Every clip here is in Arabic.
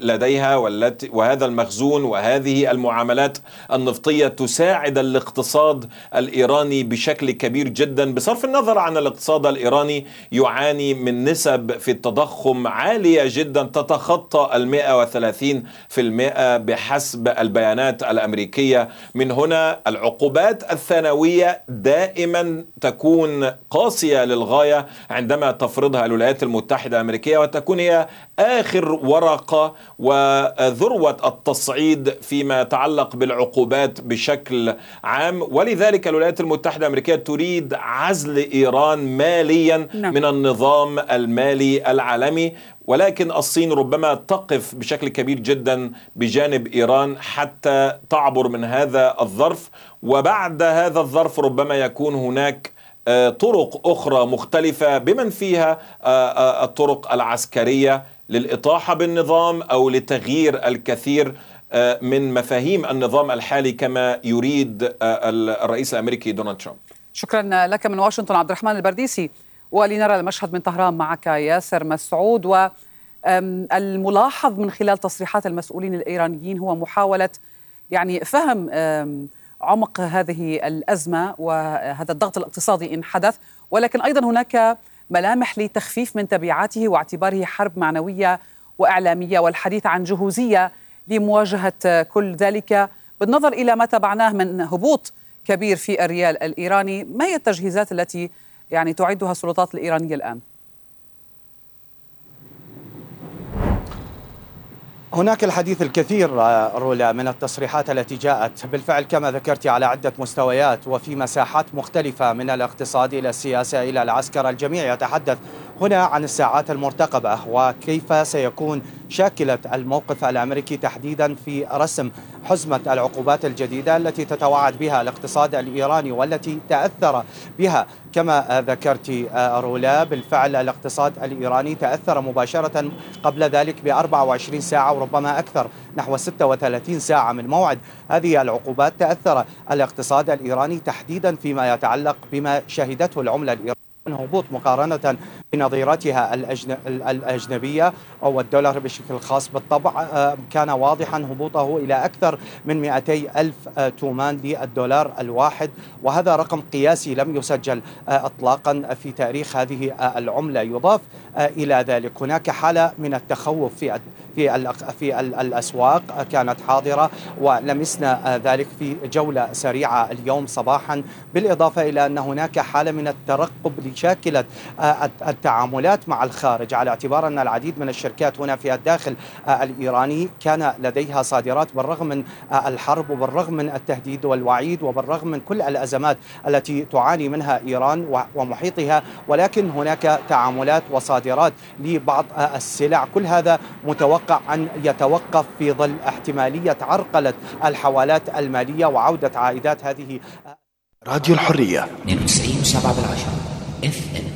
لديها وهذا المخزون وهذه المعاملات النفطية تساعد الاقتصاد الإيراني بشكل كبير جدا، بصرف النظر عن الاقتصاد الإيراني يعاني من نسب في التضخم عالية جدا تتخطى 130% بحسب البيانات الأمريكية. من هنا العقوبات الثانوية دائما تكون قاسية للغاية عندما تفرضها الولايات المتحدة الأمريكية، وتكون هي آخر ورقة وذروة التصعيد فيما يتعلق بالعقوبات بشكل عام. ولذلك الولايات المتحدة الأمريكية تريد عزل إيران ماليا من النظام المالي العالمي، ولكن الصين ربما تقف بشكل كبير جدا بجانب إيران حتى تعبر من هذا الظرف، وبعد هذا الظرف ربما يكون هناك طرق أخرى مختلفة بمن فيها الطرق العسكرية للإطاحة بالنظام أو لتغيير الكثير من مفاهيم النظام الحالي كما يريد الرئيس الأمريكي دونالد ترامب. شكرا لك من واشنطن عبد الرحمن البرديسي. ولنرى المشهد من طهران معك ياسر مسعود. والملاحظ من خلال تصريحات المسؤولين الإيرانيين هو محاولة فهم عمق هذه الأزمة وهذا الضغط الاقتصادي إن حدث، ولكن أيضا هناك ملامح لتخفيف من تبعاته واعتباره حرب معنوية وإعلامية، والحديث عن جهوزية لمواجهة كل ذلك بالنظر إلى ما تبعناه من هبوط كبير في الريال الإيراني. ما هي التجهيزات التي تعدها السلطات الإيرانية الآن؟ هناك الحديث الكثير رولا من التصريحات التي جاءت بالفعل كما ذكرت على عدة مستويات وفي مساحات مختلفة، من الاقتصاد إلى السياسة إلى العسكر. الجميع يتحدث هنا عن الساعات المرتقبة وكيف سيكون شاكلة الموقف الأمريكي تحديدا في رسم حزمة العقوبات الجديدة التي تتوعد بها الاقتصاد الإيراني والتي تأثر بها كما ذكرت رولا. بالفعل الاقتصاد الإيراني تأثر مباشرة قبل ذلك ب 24 ساعة وربما أكثر، نحو 36 ساعة من موعد هذه العقوبات تأثر الاقتصاد الإيراني تحديدا فيما يتعلق بما شهدته العملة الإيرانية هبوط مقارنة بنظيرتها الأجنبية أو الدولار بشكل خاص. بالطبع كان واضحا هبوطه إلى أكثر من 200 ألف تومان للدولار الواحد، وهذا رقم قياسي لم يسجل إطلاقا في تاريخ هذه العملة. يضاف إلى ذلك هناك حالة من التخوف في الأسواق كانت حاضرة، ولمسنا ذلك في جولة سريعة اليوم صباحا، بالإضافة إلى أن هناك حالة من الترقب لشاكلة التعاملات مع الخارج، على اعتبار أن العديد من الشركات هنا في الداخل الإيراني كان لديها صادرات بالرغم من الحرب وبالرغم من التهديد والوعيد وبالرغم من كل الأزمات التي تعاني منها إيران ومحيطها، ولكن هناك تعاملات وصادرات لبعض السلع. كل هذا متوقع أن يتوقف في ظل احتمالية عرقلة الحوالات المالية وعودة عائدات هذه. راديو الحرية 92.7 FM.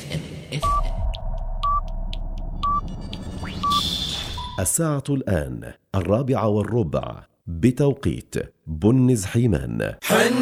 الساعة الآن 4:15 بتوقيت بنز حيمان.